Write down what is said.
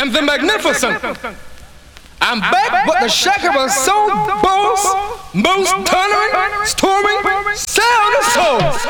and the magnificent. I'm back, but the shaker was so boss, most thundering, storming, sound and soul.